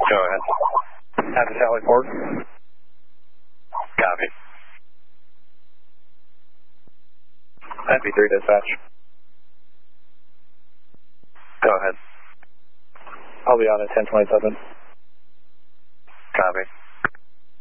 Go ahead. Have the Sally Ford. Copy. NP3 dispatch. Go ahead. I'll be on at 1027. Copy.